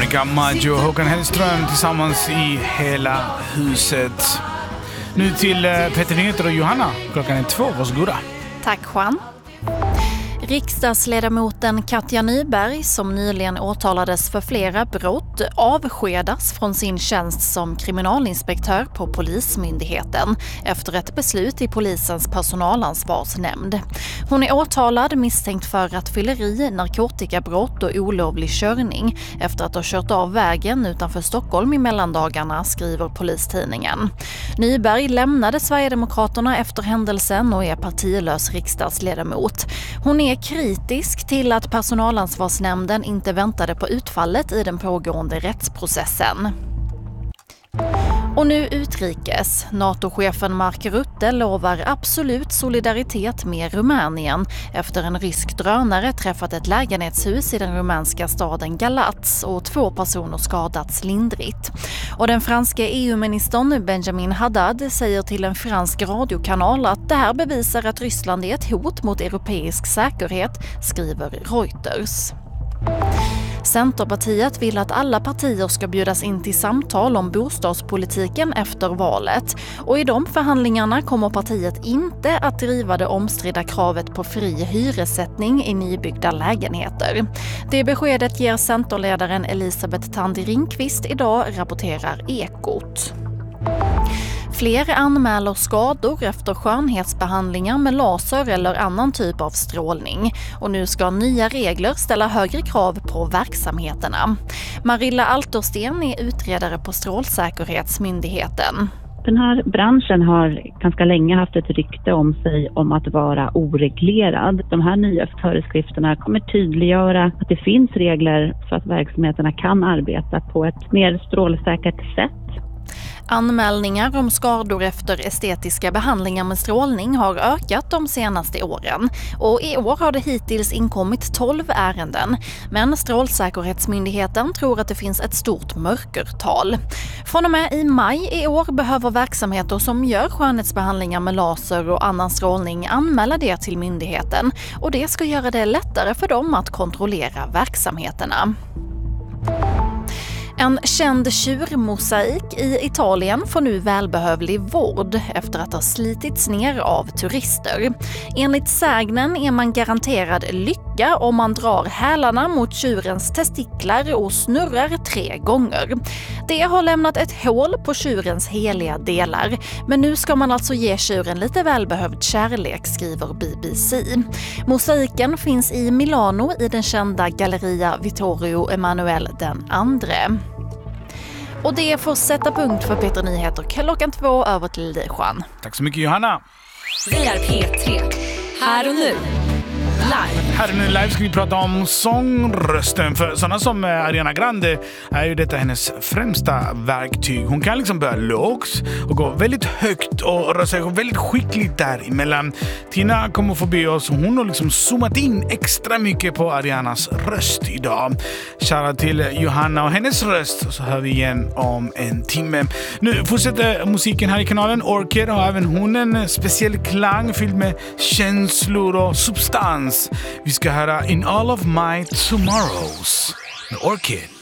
Veronica Maggio och Håkan Hellström tillsammans i Hela huset. Nu till Peter Nyheter och Johanna. Klockan är 2, varsågoda. Tack Juan. Riksdagsledamoten Katja Nyberg, som nyligen åtalades för flera brott, avskedas från sin tjänst som kriminalinspektör på Polismyndigheten efter ett beslut i polisens personalansvarsnämnd. Hon är åtalad misstänkt för rattfylleri, narkotikabrott och olovlig körning efter att ha kört av vägen utanför Stockholm i mellandagarna, skriver Polistidningen. Nyberg lämnade Sverigedemokraterna efter händelsen och är partilös riksdagsledamot. Hon är kritisk till att personalansvarsnämnden inte väntade på utfallet i den pågående rättsprocessen. Och nu utrikes. NATO-chefen Mark Rutte lovar absolut solidaritet med Rumänien efter en rysk drönare träffat ett lägenhetshus i den rumänska staden Galați och 2 personer skadats lindrigt. Och den franska EU-ministern Benjamin Haddad säger till en fransk radiokanal att det här bevisar att Ryssland är ett hot mot europeisk säkerhet, skriver Reuters. Centerpartiet vill att alla partier ska bjudas in till samtal om bostadspolitiken efter valet. Och i de förhandlingarna kommer partiet inte att driva det omstridda kravet på fri hyressättning i nybyggda lägenheter. Det beskedet ger centerledaren Elisabeth Thandi Ringqvist idag, rapporterar Ekot. Fler anmäler skador efter skönhetsbehandlingar med laser eller annan typ av strålning. Och nu ska nya regler ställa högre krav på verksamheterna. Marilla Altersten är utredare på Strålsäkerhetsmyndigheten. Den här branschen har ganska länge haft ett rykte om sig om att vara oreglerad. De här nya föreskrifterna kommer tydliggöra att det finns regler så att verksamheterna kan arbeta på ett mer strålsäkert sätt. Anmälningar om skador efter estetiska behandlingar med strålning har ökat de senaste åren. Och i år har det hittills inkommit 12 ärenden. Men Strålsäkerhetsmyndigheten tror att det finns ett stort mörkertal. Från och med i maj i år behöver verksamheter som gör skönhetsbehandlingar med laser och annan strålning anmäla det till myndigheten. Och det ska göra det lättare för dem att kontrollera verksamheterna. En känd tjurmosaik i Italien får nu välbehövlig vård efter att ha slitits ner av turister. Enligt sägnen är man garanterad lycka om man drar hälarna mot tjurens testiklar och snurrar 3 gånger. Det har lämnat ett hål på tjurens heliga delar, men nu ska man alltså ge tjuren lite välbehövd kärlek, skriver BBC. Mosaiken finns i Milano i den kända Galleria Vittorio Emanuele den andre. Och det får sätta punkt för Peter Nyheter. Klockan 2 över till dig, Juan. Tack så mycket, Johanna. Vi är P3. Här och nu. Live. Här nu live ska vi prata om sångrösten. För sådana som Ariana Grande är ju detta hennes främsta verktyg. Hon kan liksom börja lågt och gå väldigt högt och röra sig väldigt skickligt däremellan. Tina kommer förbi oss och hon har liksom zoomat in extra mycket på Arianas röst idag. Shoutout till Johanna och hennes röst, så hör vi igen om en timme. Nu fortsätter musiken här i kanalen. Orchid har även hon en speciell klang fylld med känslor och substans. Vi ska höra In All of My Tomorrows med Orchid.